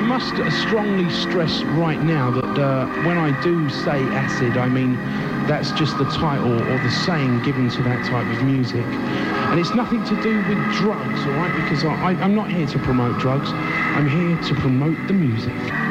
must strongly stress right now that when I do say acid, I mean that's just the title or the saying given to that type of music. And it's nothing to do with drugs, all right? Because I'm not here to promote drugs. I'm here to promote the music.